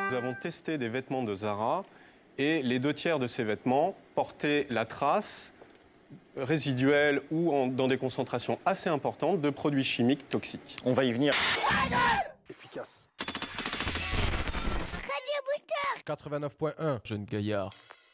Nous avons testé des vêtements de Zara et les 2/3 de ces vêtements portaient la trace résiduelle ou dans des concentrations assez importantes de produits chimiques toxiques. On va y venir. Efficace. 89.1, jeune gaillard.